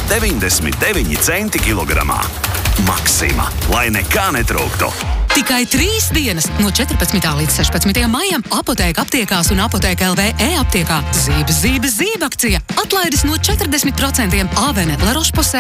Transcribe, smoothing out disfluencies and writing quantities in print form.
99 centi kilogramā. Maksima, lai nekā netrūktu. Tikai 3 dienas no 14. līdz 16. maijam Apotēka aptiekās un Apotēka LV e-aptiekā zībe akcija. Atlaides no 40% Avene, La Roche-Posay